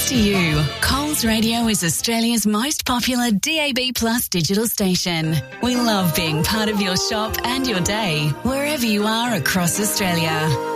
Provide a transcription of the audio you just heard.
Thanks to you, Coles Radio is Australia's most popular DAB+ digital station. We love being part of your shop and your day, wherever you are across Australia.